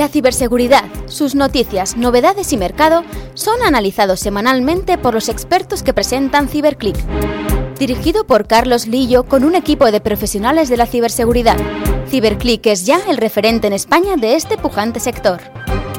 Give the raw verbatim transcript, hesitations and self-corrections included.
La ciberseguridad, sus noticias, novedades y mercado son analizados semanalmente por los expertos que presentan CiberClick. Dirigido por Carlos Lillo con un equipo de profesionales de la ciberseguridad. CiberClick es ya el referente en España de este pujante sector.